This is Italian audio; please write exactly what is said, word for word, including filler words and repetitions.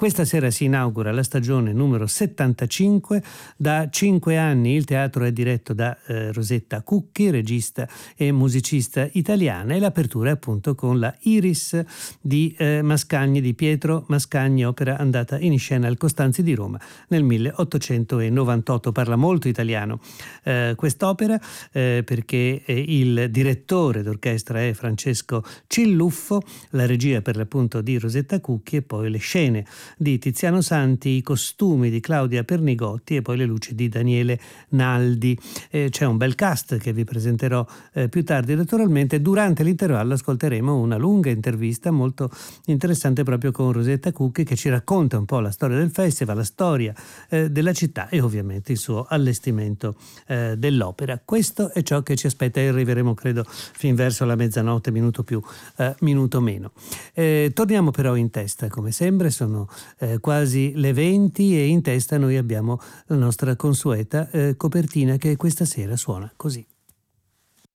Questa sera si inaugura la stagione numero settantacinque. Da cinque anni il teatro è diretto da eh, Rosetta Cucchi, regista e musicista italiana, e l'apertura è appunto con la Iris di eh, Mascagni, di Pietro Mascagni, opera andata in scena al Costanzi di Roma nel milleottocentonovantotto. Parla molto italiano eh, quest'opera eh, perché eh, il direttore d'orchestra è Francesco Cilluffo, la regia per l'appunto di Rosetta Cucchi e poi le scene di Tiziano Santi, i costumi di Claudia Pernigotti e poi le luci di Daniele Naldi. Eh, c'è un bel cast che vi presenterò eh, più tardi. Naturalmente durante l'intervallo ascolteremo una lunga intervista molto interessante proprio con Rosetta Cucchi, che ci racconta un po' la storia del festival, la storia eh, della città e ovviamente il suo allestimento eh, dell'opera. Questo è ciò che ci aspetta e arriveremo credo fin verso la mezzanotte, minuto più, eh, minuto meno. Eh, torniamo però in testa, come sempre sono eh, quasi le venti e in testa noi abbiamo la nostra consueta eh, copertina che questa sera suona così.